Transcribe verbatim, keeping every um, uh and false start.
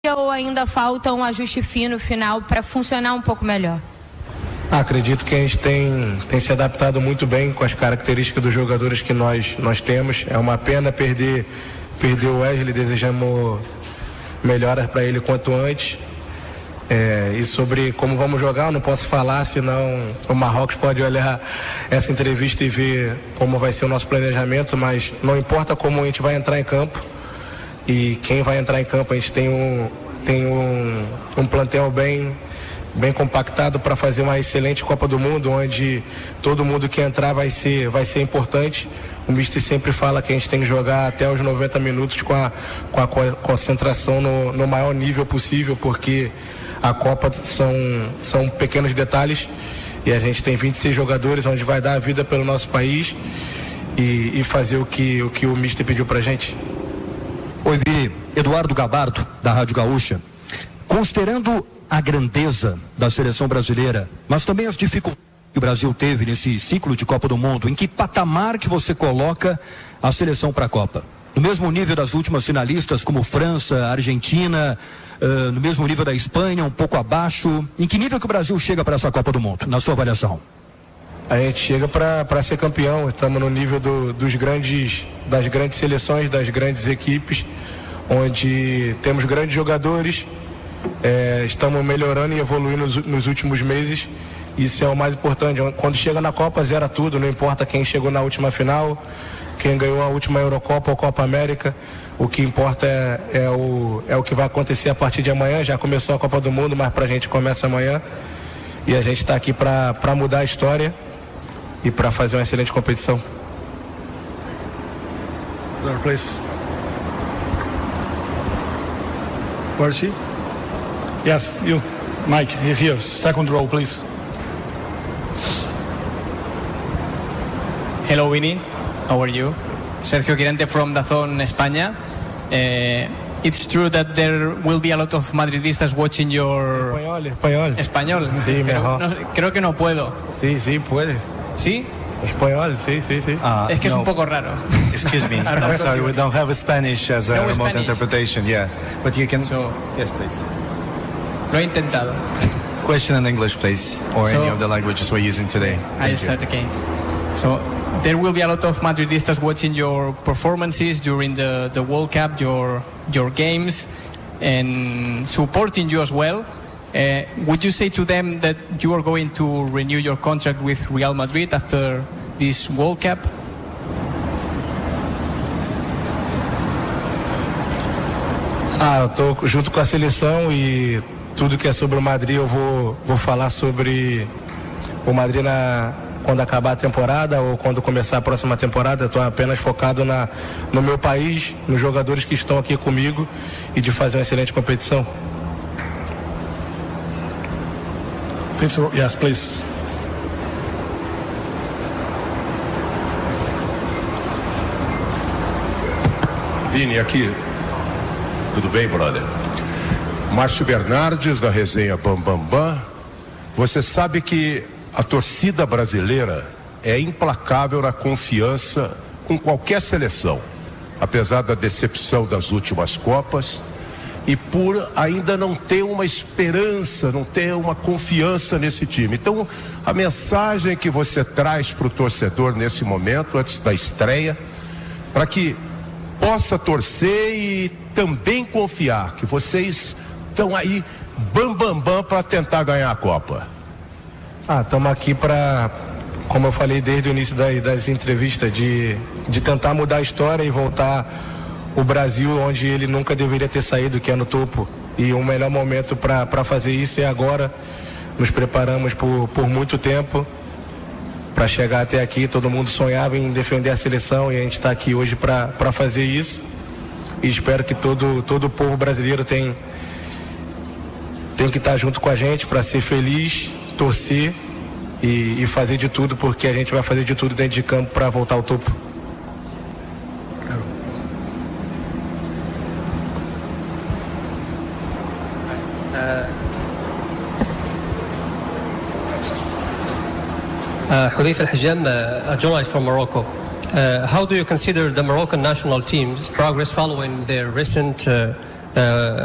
ou ainda falta um ajuste fino final para funcionar um pouco melhor? Acredito que a gente tem, tem se adaptado muito bem com as características dos jogadores que nós, nós temos. É uma pena perder, perder o Wesley, desejamos melhoras para ele quanto antes. É, e sobre como vamos jogar, eu não posso falar, senão o Marrocos pode olhar essa entrevista e ver como vai ser o nosso planejamento, mas não importa como a gente vai entrar em campo. E quem vai entrar em campo, a gente tem um, tem um, um plantel bem, bem compactado para fazer uma excelente Copa do Mundo, onde todo mundo que entrar vai ser, vai ser importante. O mister sempre fala que a gente tem que jogar até os noventa minutos com a, com a concentração no, no maior nível possível, porque a Copa são, são pequenos detalhes e a gente tem vinte e seis jogadores, onde vai dar a vida pelo nosso país e, e fazer o que, o que o mister pediu pra gente. Oi, Vini. Eduardo Gabardo, da Rádio Gaúcha. Considerando a grandeza da seleção brasileira, mas também as dificuldades que o Brasil teve nesse ciclo de Copa do Mundo, em que patamar que você coloca a seleção para a Copa? No mesmo nível das últimas finalistas, como França, Argentina, uh, no mesmo nível da Espanha, um pouco abaixo? Em que nível que o Brasil chega para essa Copa do Mundo, na sua avaliação? A gente chega para ser campeão, estamos no nível do, dos grandes, das grandes seleções, das grandes equipes, onde temos grandes jogadores, é, estamos melhorando e evoluindo nos, nos últimos meses. Isso é o mais importante. Quando chega na Copa, zera tudo, não importa quem chegou na última final, quem ganhou a última Eurocopa ou Copa América. O que importa é, é, o, é o que vai acontecer a partir de amanhã. Já começou a Copa do Mundo, mas pra gente começa amanhã. E a gente está aqui para mudar a história e para fazer uma excelente competição. There, please. Where is he? Yes, you. Mike, here. Second row, please. Hello, Winnie. How are you? Sergio Quirente from DAZN España. Uh, it's true that there will be a lot of madridistas watching your... Español, español. Español. Sí, mejor. No, creo que no puedo. Sí, sí, puede. ¿Sí? Español, sí, sí, sí. Uh, es que no. es un poco raro. Excuse me. I'm sorry, we don't have a Spanish as a No remote Spanish. interpretation. Yeah, but you can. So, yes, please. lo he intentado. Question in English, please, or So, any of the languages we're using today. I Thank you. start again. So there will be a lot of madridistas watching your performances during the, the World Cup, your your games, and supporting you as well. Uh, would you say to them that you are going to renew your contract with Real Madrid after this World Cup? Ah, eu tô junto com a seleção e tudo que é sobre o Madrid eu vou, vou falar sobre o Madrid na, quando acabar a temporada ou quando começar a próxima temporada. Estou apenas focado na, no meu país, nos jogadores que estão aqui comigo e de fazer uma excelente competição. Yes, please. Vini, aqui. Tudo bem, brother? Márcio Bernardes, da resenha Bam Bam Bam. Você sabe que a torcida brasileira é implacável na confiança com qualquer seleção, apesar da decepção das últimas Copas, e por ainda não ter uma esperança, não ter uma confiança nesse time. Então, a mensagem que você traz para o torcedor nesse momento, antes da estreia, para que possa torcer e também confiar que vocês estão aí bam bam bam para tentar ganhar a Copa. Ah, estamos aqui para, como eu falei desde o início das, das entrevistas, de, de tentar mudar a história e voltar o Brasil onde ele nunca deveria ter saído, que é no topo. E o melhor momento para fazer isso é agora. Nos preparamos por, por muito tempo para chegar até aqui. Todo mundo sonhava em defender a seleção e a gente está aqui hoje para fazer isso. E espero que todo, todo o povo brasileiro tem, tem que estar junto com a gente para ser feliz, torcer e, e fazer de tudo, porque a gente vai fazer de tudo dentro de campo para voltar ao topo. Uh, Hudayf Al-Hajjam, uh, a journalist from Morocco. Uh, how do you consider the Moroccan national team's progress following their recent uh, uh,